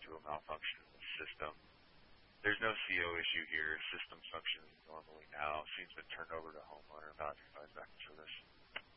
to a malfunction in the system. There's no CO issue here. System functions normally now. Scene's been turned over to homeowner. Value finds back in service.